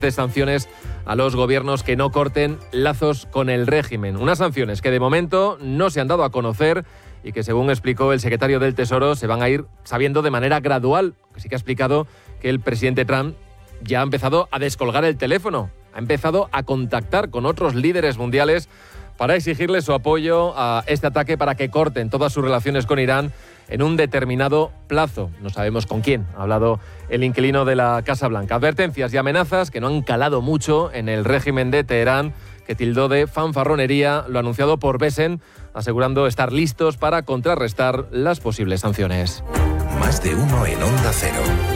de sanciones a los gobiernos que no corten lazos con el régimen. Unas sanciones que de momento no se han dado a conocer y que, según explicó el secretario del Tesoro, se van a ir sabiendo de manera gradual. Sí que ha explicado que el presidente Trump ya ha empezado a descolgar el teléfono, ha empezado a contactar con otros líderes mundiales para exigirle su apoyo a este ataque para que corten todas sus relaciones con Irán en un determinado plazo. No sabemos con quién, ha hablado el inquilino de la Casa Blanca. Advertencias y amenazas que no han calado mucho en el régimen de Teherán, que tildó de fanfarronería lo anunciado por Besen, asegurando estar listos para contrarrestar las posibles sanciones. Más de uno en Onda Cero.